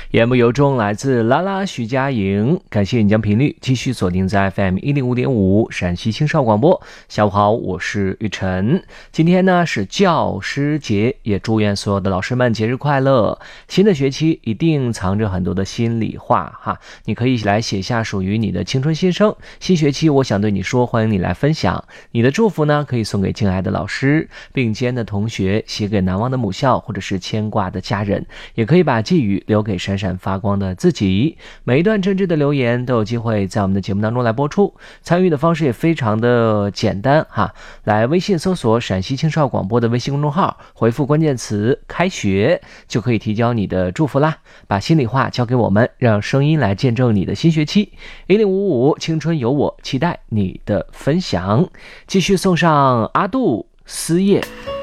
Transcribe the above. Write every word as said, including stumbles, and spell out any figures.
言不由衷，来自拉拉徐佳莹。感谢你将频率继续锁定在 F M 一零五点五陕西青少广播。下午好，我是玉晨。今天呢是教师节，也祝愿所有的老师们节日快乐。新的学期一定藏着很多的心里话哈，你可以来写下属于你的青春心声。新学期我想对你说，欢迎你来分享你的祝福呢，可以送给敬爱的老师、并肩的同学，写给难忘的母校或者是牵挂的家人，也可以把寄语留给闪闪发光的自己。每一段真挚的留言都有机会在我们的节目当中来播出，参与的方式也非常的简单哈，来微信搜索陕西青少广播的微信公众号，回复关键词开学，就可以提交你的祝福啦。把心里话交给我们，让声音来见证你的新学期。一零五五青春有我，期待你的分享。继续送上阿杜思夜。